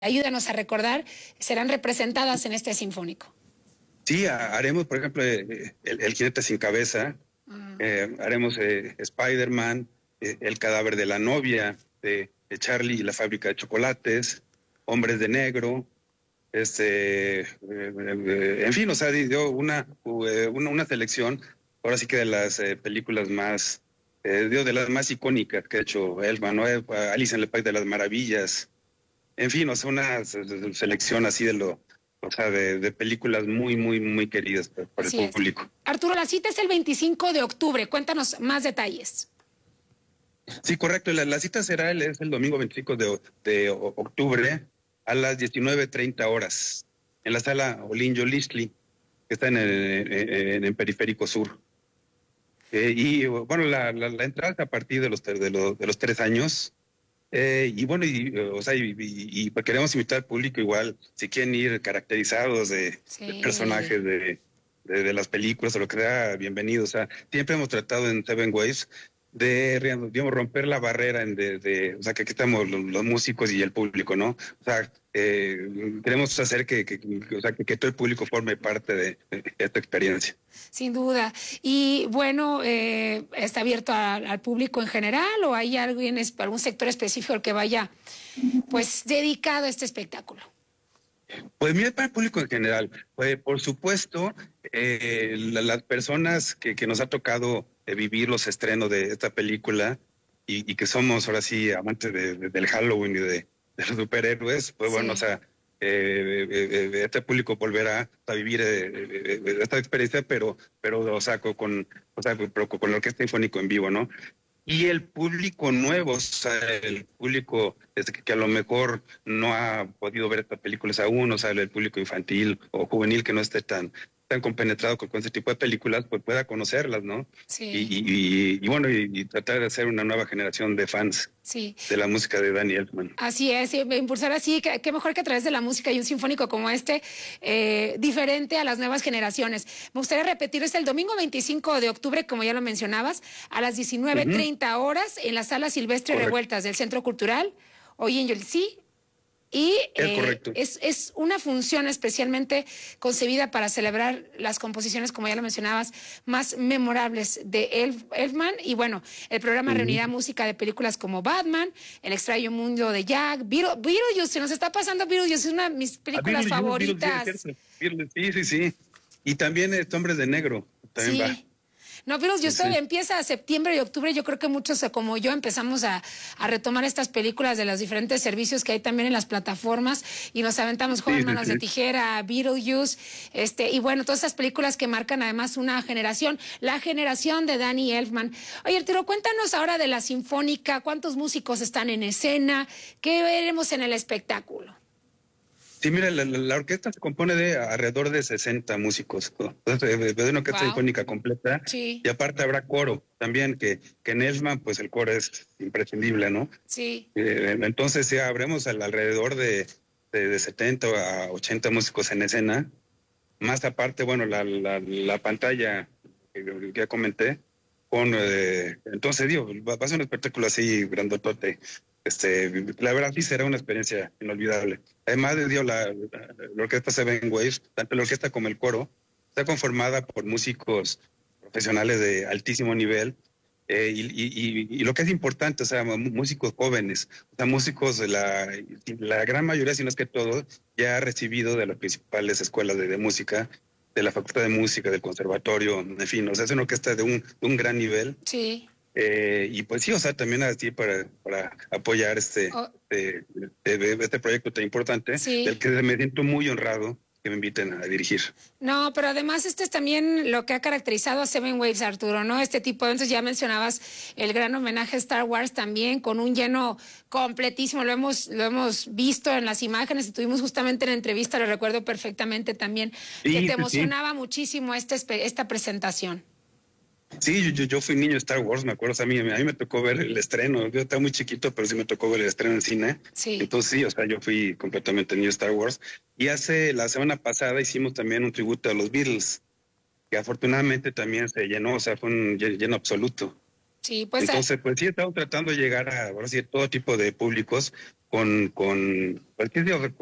ayúdanos a recordar, serán representadas en este sinfónico. Sí, haremos, por ejemplo, el jinete sin cabeza, haremos Spider-Man, el cadáver de la novia de Charlie y la fábrica de chocolates, Hombres de Negro, en fin, o sea, dio una selección, ahora sí que de las películas más, de las más icónicas que ha hecho Elfman, ¿no? Alice en el País de las Maravillas, en fin, o sea, una selección así o sea, de películas muy, muy, muy queridas por el público. Arturo, la cita es el 25 de octubre, cuéntanos más detalles. Sí, correcto, la cita es el domingo 25 de octubre a las 19:30 horas, en la sala Olinjo Lisli, que está en el Periférico Sur. Y bueno, la entrada es a partir de los 3 años. Y bueno, o sea, pues queremos invitar al público igual, si quieren ir caracterizados de personajes de las películas o lo que sea, bienvenidos. O sea, siempre hemos tratado en Seven Waves de digamos, romper la barrera o sea, que aquí estamos los músicos y el público, ¿no? O sea, queremos hacer o sea, que todo el público forme parte de esta experiencia. Sin duda. Y bueno, ¿está abierto al público en general o hay algún sector específico al que vaya pues dedicado a este espectáculo? Pues mira, para el público en general, pues, por supuesto, las personas que nos ha tocado vivir los estrenos de esta película y que somos ahora sí amantes del Halloween y de los superhéroes, pues bueno, o sea, este público volverá a vivir esta experiencia, pero o sea, con la orquesta sinfónica en vivo, ¿no? Y el público nuevo, o sea, el público que a lo mejor no ha podido ver estas películas aún, o sea, el público infantil o juvenil que no esté tan compenetrado con ese tipo de películas, pues pueda conocerlas, ¿no? Sí. Y bueno, y tratar de hacer una nueva generación de fans de la música de Danny Elfman. Así es, impulsar así, qué mejor que a través de la música y un sinfónico como este, diferente a las nuevas generaciones. Me gustaría repetir, es el domingo 25 de octubre, como ya lo mencionabas, a las 19:30 horas en la Sala Silvestre Revueltas del Centro Cultural, hoy en Yolcí. Y es una función especialmente concebida para celebrar las composiciones, como ya lo mencionabas, más memorables de Elfman. Y bueno, el programa reunirá música de películas como Batman, El extraño mundo de Jack, Beetlejuice, se nos está pasando Beetlejuice, es una de mis películas favoritas. Sí. Y también Hombres de Negro, también va. No, pero empieza a septiembre y octubre. Yo creo que muchos como yo empezamos a retomar estas películas de los diferentes servicios que hay también en las plataformas y nos aventamos Joven Manos de Tijera, Beetlejuice, y bueno, todas esas películas que marcan además una generación, la generación de Danny Elfman. Oye, Arturo, cuéntanos ahora de la Sinfónica, ¿cuántos músicos están en escena? ¿Qué veremos en el espectáculo? Sí, mira, la orquesta se compone de alrededor de 60 músicos, de una orquesta sinfónica completa, y aparte habrá coro también, que en Elfman pues el coro es imprescindible, ¿no? Sí. Entonces ya habremos alrededor de 70 a 80 músicos en escena, más aparte, bueno, la pantalla que ya comenté, entonces digo, va a ser un espectáculo así grandotote. La verdad sí será una experiencia inolvidable. Además, la orquesta Seven Waves, tanto la orquesta como el coro, está conformada por músicos profesionales de altísimo nivel y lo que es importante, o sea, músicos jóvenes, o sea, músicos la gran mayoría, si no es que todos, ya ha recibido de las principales escuelas de música, de la Facultad de Música, del Conservatorio, en fin, o sea, es una orquesta de un gran nivel. Sí. Y pues sí, o sea, también así para apoyar este proyecto tan importante, del que me siento muy honrado que me inviten a dirigir. No, pero además es también lo que ha caracterizado a Seven Waves, Arturo, ¿no? Este tipo de eventos, ya mencionabas el gran homenaje a Star Wars también, con un lleno completísimo, lo hemos visto en las imágenes y tuvimos justamente en la entrevista, lo recuerdo perfectamente también, que te emocionaba muchísimo esta presentación. Sí, yo fui niño de Star Wars, me acuerdo, o sea, a mí me tocó ver el estreno, yo estaba muy chiquito, pero sí me tocó ver el estreno en cine, entonces sí, o sea, yo fui completamente niño de Star Wars, y la semana pasada hicimos también un tributo a los Beatles, que afortunadamente también se llenó, o sea, fue un lleno absoluto. Sí, pues. Entonces, pues sí, estamos tratando de llegar a todo tipo de públicos, con cualquier día,